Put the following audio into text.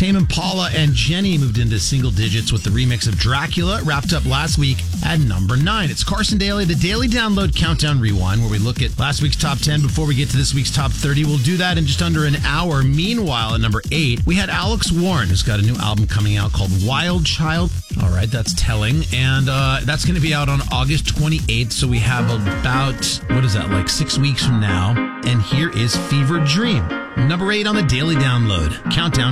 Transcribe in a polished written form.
Tame Impala and Jenny moved into single digits with the remix of Dracula, wrapped up last week at number 9. It's Carson Daly, the Daily Download Countdown Rewind, where we look at last week's top 10 before we get to this week's top 30. We'll do that in just under an hour. Meanwhile, at number 8, we had Alex Warren, who's got a new album coming out called Wild Child. All right, that's telling. And that's going to be out on August 28th. So we have about, 6 weeks from now. And here is Fever Dream, number 8 on the Daily Download Countdown.